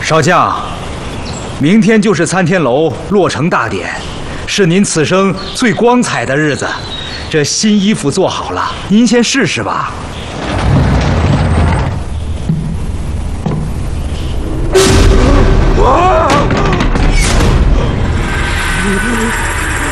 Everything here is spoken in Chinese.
少将，明天就是参天楼落成大典，是您此生最光彩的日子。这新衣服做好了，您先试试吧。